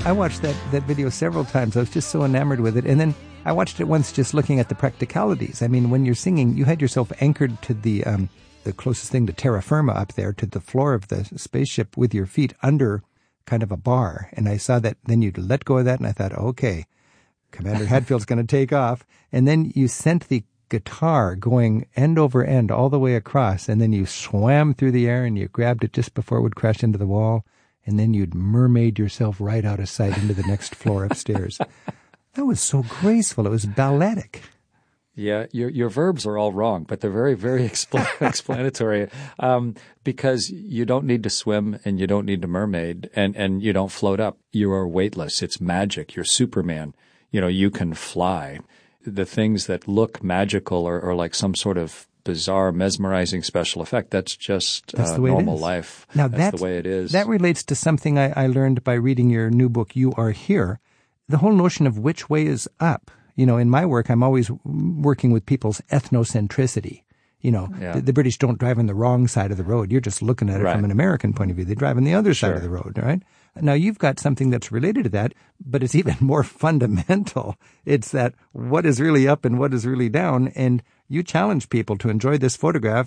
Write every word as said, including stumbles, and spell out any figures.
I watched that, that video several times. I was just so enamored with it. And then I watched it once just looking at the practicalities. I mean, when you're singing, you had yourself anchored to the um, the closest thing to terra firma up there, to the floor of the spaceship with your feet under kind of a bar. And I saw that, then you'd let go of that, and I thought, okay, Commander Hadfield's going to take off. And then you sent the guitar going end over end all the way across, and then you swam through the air and you grabbed it just before it would crash into the wall, and then you'd mermaid yourself right out of sight into the next floor upstairs. That was so graceful. It was balletic. Yeah, your your verbs are all wrong, but they're very, very expl- explanatory um, because you don't need to swim and you don't need to mermaid and, and you don't float up. You are weightless. It's magic. You're Superman. You know, you can fly. The things that look magical or, or like some sort of bizarre, mesmerizing special effect, that's just that's uh, the way normal it is. life. Now, that's, that's the way it is. That relates to something I, I learned by reading your new book, You Are Here. The whole notion of which way is up. You know, in my work, I'm always working with people's ethnocentricity. You know, yeah. the, the British don't drive on the wrong side of the road. You're just looking at it right. from an American point of view. They drive on the other sure. side of the road, right? Now, you've got something that's related to that, but it's even more fundamental. It's that what is really up and what is really down. And you challenge people to enjoy this photograph